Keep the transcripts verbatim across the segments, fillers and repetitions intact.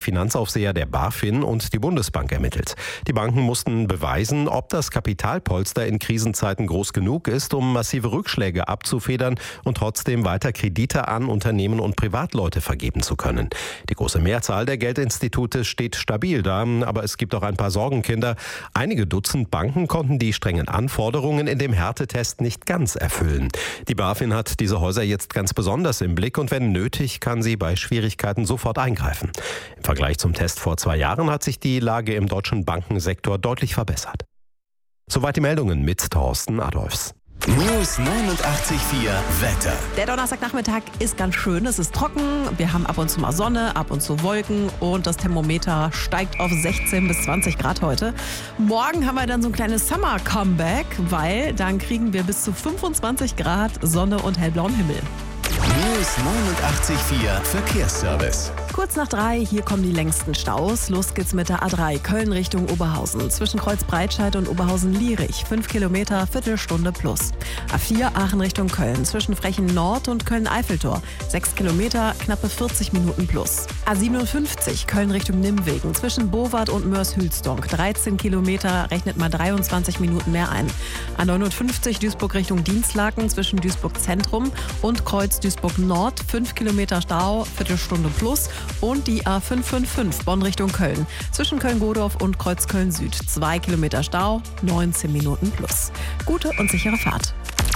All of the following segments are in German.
Finanzaufseher der BaFin und die Bundesbank ermittelt. Die Banken mussten beweisen, ob das Kapitalpolster in Krisenzeiten groß genug ist, um massive Rückschläge abzufedern und trotzdem weiter Kredite an Unternehmen und Privatleute vergeben zu können. Die große Mehrzahl der Geldinstitute steht stabil da, aber es gibt auch ein paar Sorgenkinder. Einige Dutzend Banken konnten die strengen Anforderungen in dem Härtetest nicht ganz erfüllen. Die BaFin hat diese Häuser jetzt ganz besonders im Blick und wenn nötig, kann sie bei Schwierigkeiten sofort eingreifen. Im Vergleich zum Test vor zwei Jahren hat sich die Lage im deutschen Bankensektor deutlich verbessert. Soweit die Meldungen mit Thorsten Adolfs. News neunundachtzig Komma vier Wetter. Der Donnerstagnachmittag ist ganz schön, es ist trocken, wir haben ab und zu mal Sonne, ab und zu Wolken und das Thermometer steigt auf sechzehn bis zwanzig Grad heute. Morgen haben wir dann so ein kleines Summer-Comeback, weil dann kriegen wir bis zu fünfundzwanzig Grad, Sonne und hellblauen Himmel. News neunundachtzig Komma vier Verkehrsservice. Kurz nach drei, hier kommen die längsten Staus. Los geht's mit der A drei, Köln Richtung Oberhausen. Zwischen Kreuzbreitscheid und Oberhausen-Lierich. Fünf Kilometer, Viertelstunde plus. A vier, Aachen Richtung Köln. Zwischen Frechen Nord und Köln-Eiffeltor. Sechs Kilometer, knappe vierzig Minuten plus. A siebenundfünfzig, Köln Richtung Nimwegen. Zwischen Bowart und Mörs-Hülsdonk. dreizehn Kilometer, rechnet mal dreiundzwanzig Minuten mehr ein. A neunundfünfzig, Duisburg Richtung Dienstlaken. Zwischen Duisburg Zentrum und Kreuz Duisburg Nord. fünf Kilometer Stau, Viertelstunde plus. Und die A fünf fünf fünf, Bonn Richtung Köln. Zwischen Köln-Godorf und Kreuz Köln-Süd. zwei Kilometer Stau, neunzehn Minuten plus. Gute und sichere Fahrt.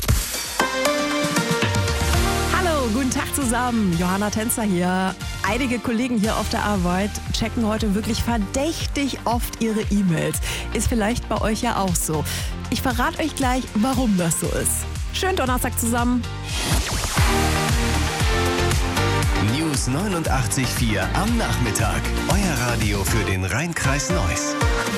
Hallo, guten Tag zusammen. Johanna Tänzer hier. Einige Kollegen hier auf der Arbeit checken heute wirklich verdächtig oft ihre E-Mails. Ist vielleicht bei euch ja auch so. Ich verrate euch gleich, warum das so ist. Schönen Donnerstag zusammen. News neunundachtzig Komma vier am Nachmittag. Euer Radio für den Rhein-Kreis Neuss.